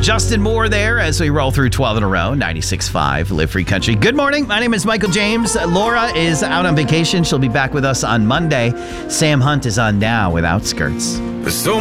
Justin Moore there as we roll through 12 in a row, 96.5 Live Free Country. Good morning. My name is Michael James. Laura is out on vacation. She'll be back with us on Monday. Sam Hunt is on now with Outskirts. So